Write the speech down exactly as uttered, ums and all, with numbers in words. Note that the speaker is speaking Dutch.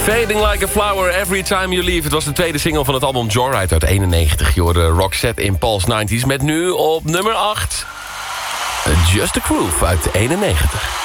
Fading Like a Flower, Every Time You Leave. Het was de tweede single van het album Joyride uit eenennegentig. Je hoorde Roxette in Pulse negentig met nu op nummer acht... Just a Groove uit eenennegentig.